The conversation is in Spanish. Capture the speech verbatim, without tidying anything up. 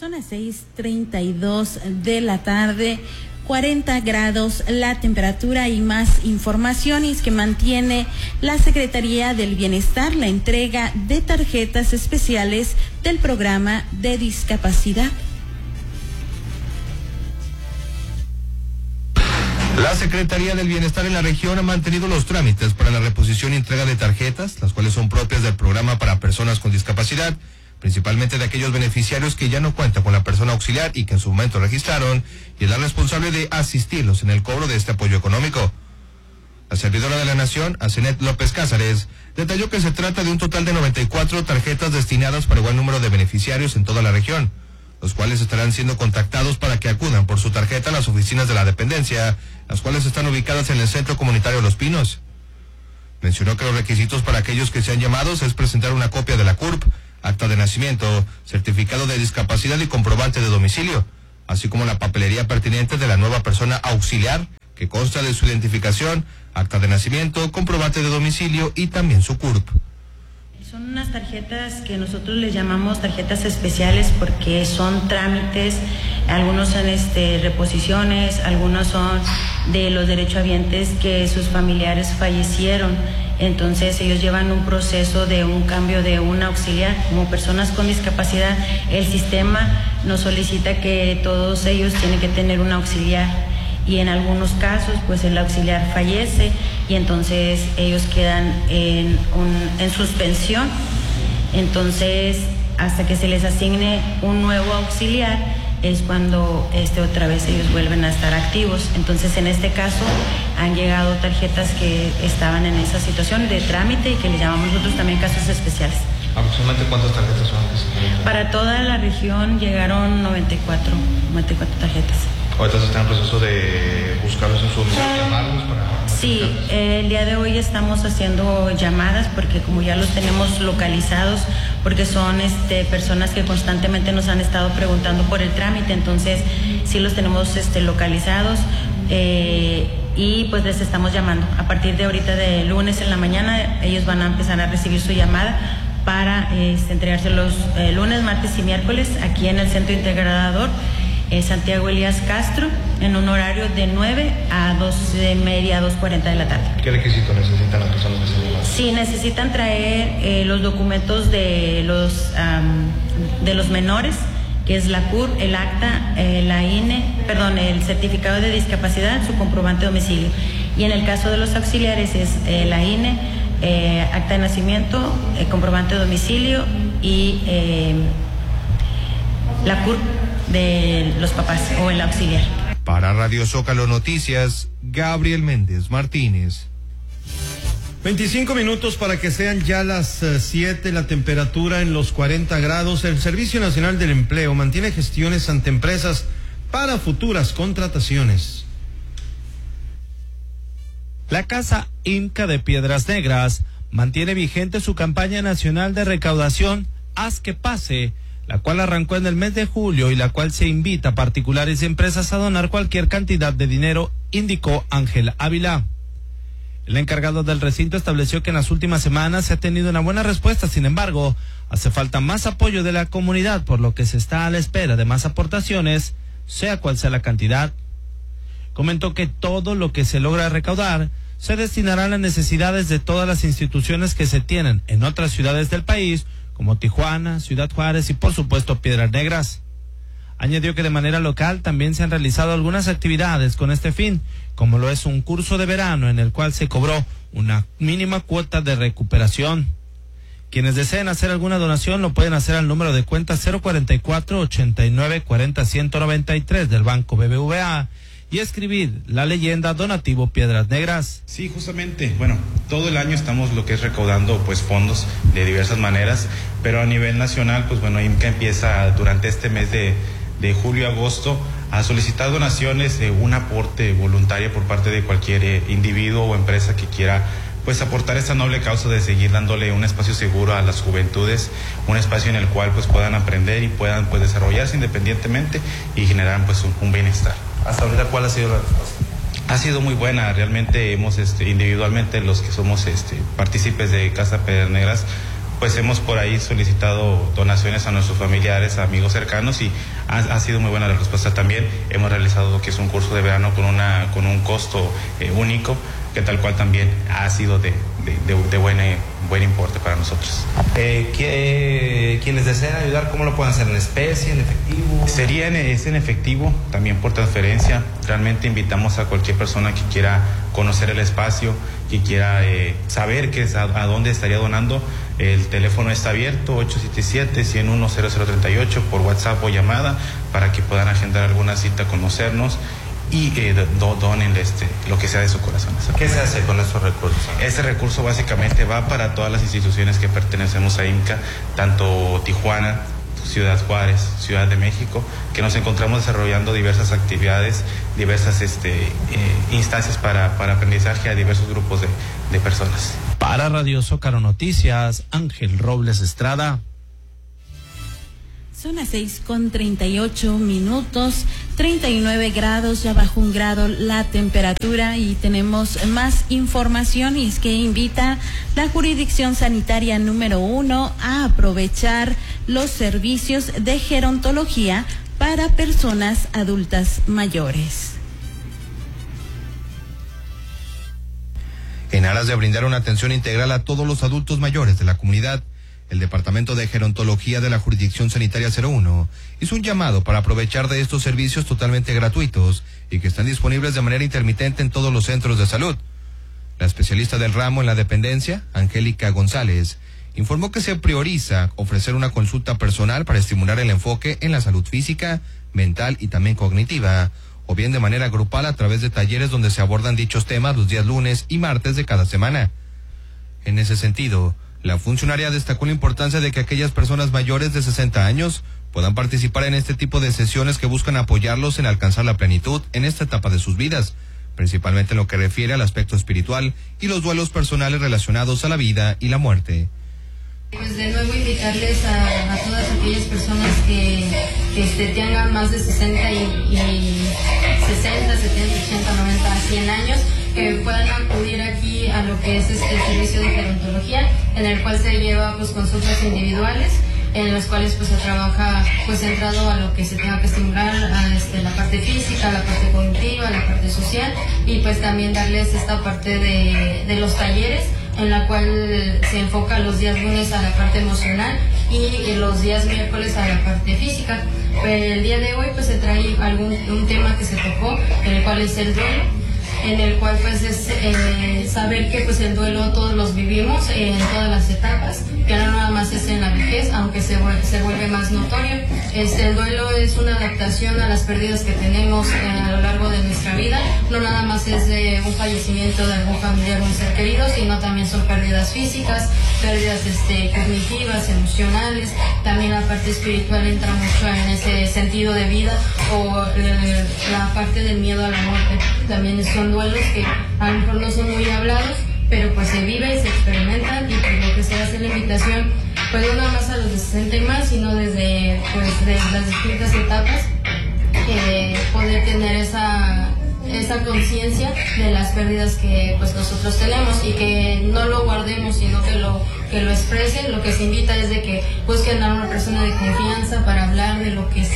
Son las seis treinta y dos de la tarde, cuarenta grados la temperatura y más informaciones que mantiene la Secretaría del Bienestar, la entrega de tarjetas especiales del programa de discapacidad. La Secretaría del Bienestar en la región ha mantenido los trámites para la reposición y entrega de tarjetas, las cuales son propias del programa para personas con discapacidad, principalmente de aquellos beneficiarios que ya no cuentan con la persona auxiliar y que en su momento registraron, y es la responsable de asistirlos en el cobro de este apoyo económico. La servidora de la Nación, Asenet López Cázares, detalló que se trata de un total de noventa y cuatro tarjetas destinadas para igual número de beneficiarios en toda la región, los cuales estarán siendo contactados para que acudan por su tarjeta a las oficinas de la dependencia, las cuales están ubicadas en el Centro Comunitario Los Pinos. Mencionó que los requisitos para aquellos que sean llamados es presentar una copia de la C U R P, acta de nacimiento, certificado de discapacidad y comprobante de domicilio, así como la papelería pertinente de la nueva persona auxiliar, que consta de su identificación, acta de nacimiento, comprobante de domicilio y también su C U R P. Son unas tarjetas que nosotros les llamamos tarjetas especiales porque son trámites, algunos son este, reposiciones, algunos son de los derechohabientes que sus familiares fallecieron. Entonces ellos llevan un proceso de un cambio de un auxiliar. Como personas con discapacidad, el sistema nos solicita que todos ellos tienen que tener un auxiliar, y en algunos casos pues el auxiliar fallece y entonces ellos quedan en, un, en suspensión. Entonces hasta que se les asigne un nuevo auxiliar es cuando este otra vez ellos vuelven a estar activos. Entonces en este caso han llegado tarjetas que estaban en esa situación de trámite y que le llamamos nosotros también casos especiales. ¿Aproximadamente cuántas tarjetas son? Para toda la región llegaron noventa y cuatro tarjetas. ¿Ahorita están en proceso de buscarlos en su domicilio, llamarlos para...? Sí, eh, el día de hoy estamos haciendo llamadas porque como ya los tenemos localizados, porque son este, personas que constantemente nos han estado preguntando por el trámite, entonces sí los tenemos este, localizados eh, y pues les estamos llamando. A partir de ahorita de lunes en la mañana ellos van a empezar a recibir su llamada para este, entregárselos eh, lunes, martes y miércoles aquí en el Centro Integrador Eh, Santiago Elías Castro, en un horario de nueve a doce y media, dos cuarenta de la tarde. ¿Qué requisitos necesitan las personas que se llevan? Sí, necesitan traer eh, los documentos de los um, de los menores, que es la C U R, el acta, eh, la I N E, perdón, el certificado de discapacidad, su comprobante de domicilio. Y en el caso de los auxiliares es eh, la I N E, eh, acta de nacimiento, eh, comprobante de domicilio y eh, la C U R de los papás o el auxiliar. Para Radio Zócalo Noticias, Gabriel Méndez Martínez. veinticinco minutos para que sean ya las siete, la temperatura en los cuarenta grados. El Servicio Nacional del Empleo mantiene gestiones ante empresas para futuras contrataciones. La Casa Inca de Piedras Negras mantiene vigente su campaña nacional de recaudación Haz que Pase, la cual arrancó en el mes de julio y la cual se invita a particulares y empresas a donar cualquier cantidad de dinero, indicó Ángel Ávila. El encargado del recinto estableció que en las últimas semanas se ha tenido una buena respuesta, sin embargo, hace falta más apoyo de la comunidad, por lo que se está a la espera de más aportaciones, sea cual sea la cantidad. Comentó que todo lo que se logra recaudar se destinará a las necesidades de todas las instituciones que se tienen en otras ciudades del país, como Tijuana, Ciudad Juárez y por supuesto Piedras Negras. Añadió que de manera local también se han realizado algunas actividades con este fin, como lo es un curso de verano en el cual se cobró una mínima cuota de recuperación. Quienes deseen hacer alguna donación lo pueden hacer al número de cuenta cero cuarenta y cuatro, ochenta y nueve, cuarenta, ciento noventa y tres del Banco B B V A y escribir la leyenda Donativo Piedras Negras. Sí, justamente, bueno, todo el año estamos lo que es recaudando pues fondos de diversas maneras, pero a nivel nacional, pues bueno, I M C A empieza durante este mes de, de julio-agosto a solicitar donaciones, eh, un aporte voluntario por parte de cualquier eh, individuo o empresa que quiera pues aportar esta noble causa de seguir dándole un espacio seguro a las juventudes, un espacio en el cual pues puedan aprender y puedan pues desarrollarse independientemente y generar pues un, un bienestar. ¿Hasta ahorita cuál ha sido la respuesta? Ha sido muy buena, realmente hemos este, individualmente los que somos este, partícipes de Casa Piedras Negras, pues hemos por ahí solicitado donaciones a nuestros familiares, a amigos cercanos, y ha, ha sido muy buena la respuesta también. Hemos realizado lo que es un curso de verano con una con un costo eh, único, que tal cual también ha sido de, de, de, de buen, eh, buen importe para nosotros. Eh, ¿qué, ¿Quienes deseen ayudar, cómo lo pueden hacer? ¿En especie, en efectivo? Sería en, es en efectivo, también por transferencia. Realmente invitamos a cualquier persona que quiera conocer el espacio, que quiera eh, saber qué es, a, a dónde estaría donando. El teléfono está abierto, ocho siete siete, uno cero uno, cero cero tres ocho, por WhatsApp o llamada, para que puedan agendar alguna cita, conocernos y eh, do, donen este, lo que sea de su corazón. ¿Qué se hace con esos recursos? Este recurso básicamente va para todas las instituciones que pertenecemos a IMCA, tanto Tijuana, Ciudad Juárez, Ciudad de México, que nos encontramos desarrollando diversas actividades, diversas este, eh, instancias para, para aprendizaje a diversos grupos de, de personas. Para Radio Zócaro Noticias, Ángel Robles Estrada. Son las seis con treinta y ocho minutos, treinta y nueve grados, ya bajó un grado la temperatura, y tenemos más información, y es que invita la jurisdicción sanitaria número uno a aprovechar los servicios de gerontología para personas adultas mayores. En aras de brindar una atención integral a todos los adultos mayores de la comunidad, el Departamento de Gerontología de la Jurisdicción Sanitaria cero uno hizo un llamado para aprovechar de estos servicios totalmente gratuitos y que están disponibles de manera intermitente en todos los centros de salud. La especialista del ramo en la dependencia, Angélica González, informó que se prioriza ofrecer una consulta personal para estimular el enfoque en la salud física, mental y también cognitiva, o bien de manera grupal a través de talleres donde se abordan dichos temas los días lunes y martes de cada semana. En ese sentido, la funcionaria destacó la importancia de que aquellas personas mayores de sesenta años puedan participar en este tipo de sesiones que buscan apoyarlos en alcanzar la plenitud en esta etapa de sus vidas, principalmente en lo que refiere al aspecto espiritual y los duelos personales relacionados a la vida y la muerte. Pues de nuevo invitarles a, a todas aquellas personas que, que este, tengan más de sesenta y, y sesenta, setenta, ochenta, noventa, cien años, que puedan acudir aquí a lo que es este servicio de gerontología, en el cual se lleva pues consultas individuales, en las cuales pues se trabaja pues centrado a lo que se tenga que estimular, a este, la parte física, la parte cognitiva, la parte social, y pues también darles esta parte de, de los talleres, en la cual se enfoca los días lunes a la parte emocional y los días miércoles a la parte física. Pero el día de hoy pues se trae algún un tema que se tocó, el cual es el duelo, en el cual pues es eh, saber que pues el duelo todos los vivimos eh, en todas las etapas, que no nada más es en la vejez, aunque se vuelve, se vuelve más notorio. Este, el duelo es una adaptación a las pérdidas que tenemos eh, a lo largo de nuestra vida, no nada más es de un fallecimiento de algún familiar o un ser querido, sino también son pérdidas físicas, pérdidas este, cognitivas, emocionales, también la parte espiritual entra mucho en ese sentido de vida, o eh, la parte del miedo a la muerte, también son duelos que a lo mejor no son muy hablados, pero pues se vive y se experimentan, y pues lo que se hace la invitación, pues no nada más a los de sesenta y más, sino desde pues de las distintas etapas, eh, poder tener esa esa conciencia de las pérdidas que pues nosotros tenemos, y que no lo guardemos, sino que lo que lo expresen. Lo que se invita es de que busquen a una persona de confianza para hablar de lo que